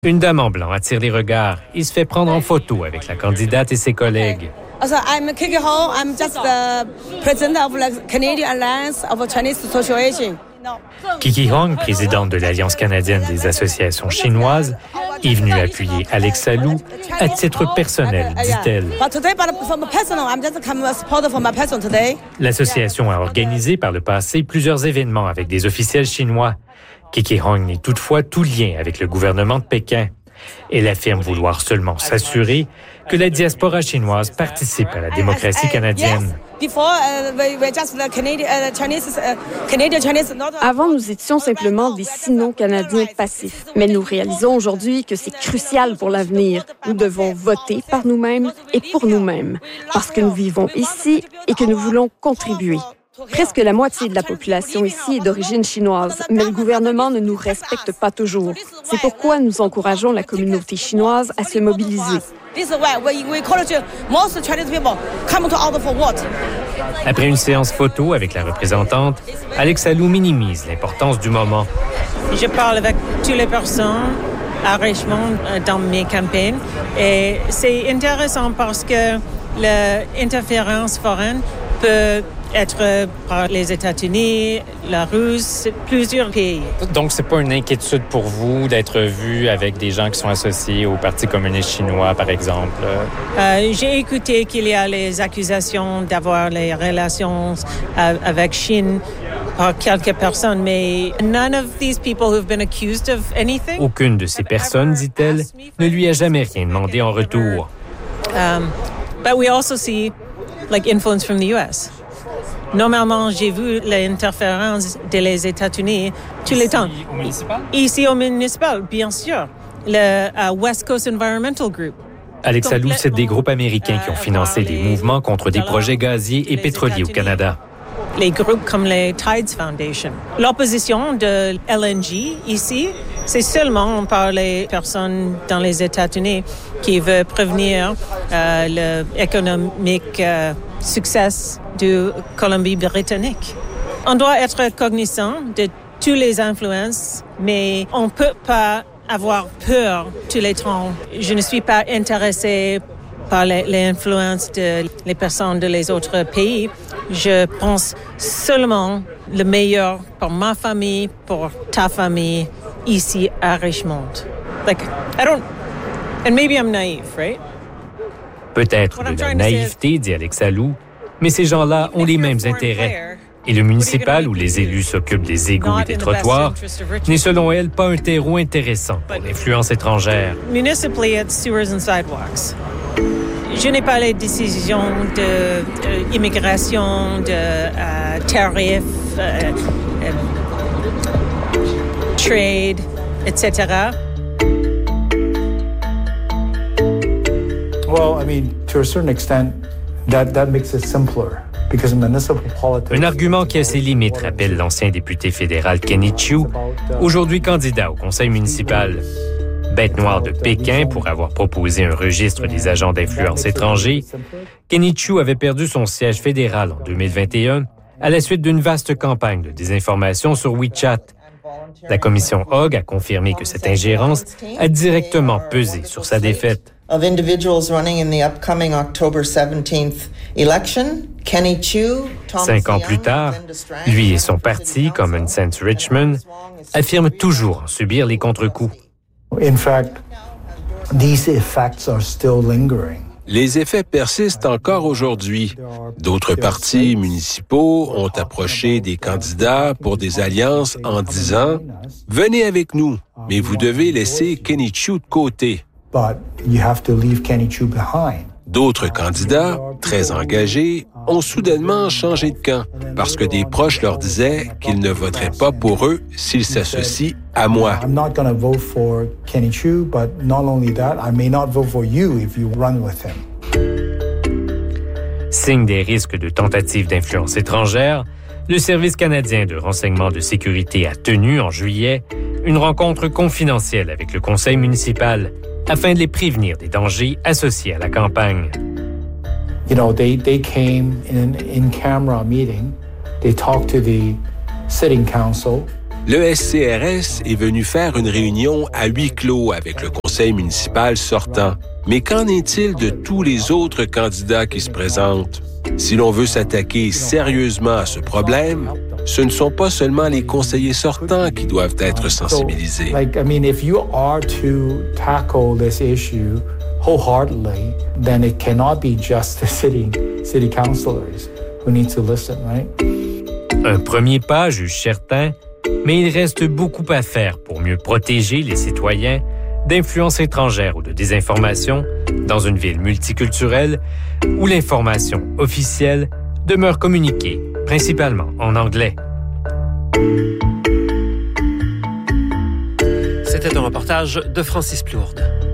Une dame en blanc attire les regards et se fait prendre en photo avec la candidate et ses collègues. I'm Kiki Hong. I'm just the president of the Canadian Alliance of Chinese Association. Kiki Hong, présidente de l'Alliance canadienne des associations chinoises, est venue appuyer Alexa Liu à titre personnel, dit-elle. L'association a organisé par le passé plusieurs événements avec des officiels chinois. Kiki Hong n'est toutefois tout lien avec le gouvernement de Pékin. Elle affirme vouloir seulement s'assurer que la diaspora chinoise participe à la démocratie canadienne. Avant, nous étions simplement des Sino-Canadiens passifs. Mais nous réalisons aujourd'hui que c'est crucial pour l'avenir. Nous devons voter par nous-mêmes et pour nous-mêmes, parce que nous vivons ici et que nous voulons contribuer. Presque la moitié de la population ici est d'origine chinoise, mais le gouvernement ne nous respecte pas toujours. C'est pourquoi nous encourageons la communauté chinoise à se mobiliser. Après une séance photo avec la représentante, Alexa Liu minimise l'importance du moment. Je parle avec toutes les personnes à Richmond dans mes campagnes et c'est intéressant parce que l'interférence foraine peut être par les États-Unis, la Russie, plusieurs pays. Donc, c'est pas une inquiétude pour vous d'être vu avec des gens qui sont associés au Parti communiste chinois, par exemple? J'ai écouté qu'il y a les accusations d'avoir les relations avec Chine par quelques personnes, mais none of these people who've been accused of anything. Aucune de ces personnes, dit-elle, ne lui a jamais rien demandé en retour. But we also see influence from the US. Normalement, j'ai vu l'interférence des États-Unis tous les temps. Au municipal? Ici, au municipal, bien sûr. Le West Coast Environmental Group. Alexa Liu cite des groupes américains qui ont financé des mouvements contre des projets gaziers et pétroliers au Canada. Les groupes comme les Tides Foundation. L'opposition de LNG ici, c'est seulement par les personnes dans les États-Unis qui veulent prévenir l'économique succès de Colombie-Britannique. On doit être cognizant de toutes les influences, mais on ne peut pas avoir peur tous les temps. Je ne suis pas intéressée par les influences des personnes des autres pays. Je pense seulement le meilleur pour ma famille, pour ta famille, ici à Richmond. And maybe I'm naive, right? Peut-être de la naïveté, dit Alexa Liu, mais ces gens-là ont les mêmes intérêts. Et le municipal, où les élus s'occupent des égouts et des trottoirs, n'est selon elle pas un terreau intéressant pour l'influence étrangère. Municipally, it's sewers and sidewalks. Je n'ai pas les décisions d'immigration, de tarifs, trade, etc. Well, I mean, to a certain extent, that makes it simpler. Un argument qui a ses limites, rappelle l'ancien député fédéral Kenny Chiu, aujourd'hui candidat au conseil municipal. Bête noire de Pékin pour avoir proposé un registre des agents d'influence étrangers, Kenny Chiu avait perdu son siège fédéral en 2021 à la suite d'une vaste campagne de désinformation sur WeChat. La commission Hogg a confirmé que cette ingérence a directement pesé sur sa défaite. Of individuals running in the upcoming October 17th election, Kenny Chiu, 5 ans plus tard, lui et son parti, Common Sense Richmond, affirment toujours subir les contre-coups. In fact, these effects are still lingering. Les effets persistent encore aujourd'hui. D'autres partis municipaux ont approché des candidats pour des alliances en disant « Venez avec nous, mais vous devez laisser Kenny Chiu de côté. » But you have to leave Kenny Chiu behind. D'autres candidats, très engagés, ont soudainement changé de camp parce que des proches leur disaient qu'ils ne voteraient pas pour eux s'ils s'associent à moi. I'm not going to vote for Kenny Chiu, but not only that, I may not vote for you if you run with him. Signe des risques de tentatives d'influence étrangère, le Service canadien de renseignement de sécurité a tenu, en juillet, une rencontre confidentielle avec le conseil municipal afin de les prévenir des dangers associés à la campagne. You know, they came in camera meeting. They talked to the sitting council. Le SCRS est venu faire une réunion à huis clos avec le conseil municipal sortant. Mais qu'en est-il de tous les autres candidats qui se présentent? Si l'on veut s'attaquer sérieusement à ce problème, ce ne sont pas seulement les conseillers sortants qui doivent être sensibilisés. If you are to tackle this issue wholeheartedly, then it cannot be just the city councilors who need to listen, right? Un premier pas, juge certains, mais il reste beaucoup à faire pour mieux protéger les citoyens d'influences étrangères ou de désinformation dans une ville multiculturelle où l'information officielle demeure communiquée principalement en anglais. C'était un reportage de Francis Plourde.